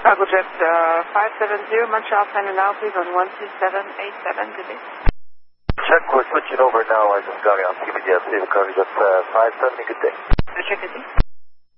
Cargojet 570, Montreal Center now, please, on 12787, good day. Check, we're switching over now. I just got it on CBDS, Cargojet 570, good day. Check, good day.